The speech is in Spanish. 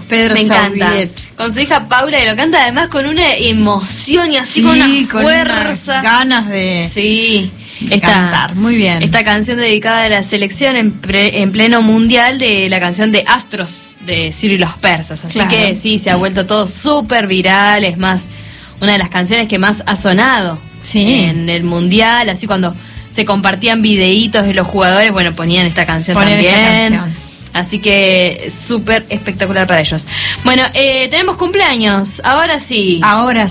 Pedro Me encanta. Saubiet. Con su hija Paula, y lo canta además con una emoción y así, con una fuerza. Unas ganas de Sí. cantar. Muy bien. Esta canción dedicada a la selección en pleno mundial, de la canción de Astros de Ciro y los Persas. Así Claro. que sí, se ha vuelto todo súper viral. Es más, una de las canciones que más ha sonado en el mundial. Así, cuando se compartían videitos de los jugadores, bueno, ponían esta canción también. Esta canción. Así que súper espectacular para ellos. Bueno, tenemos cumpleaños. Ahora sí. Ahora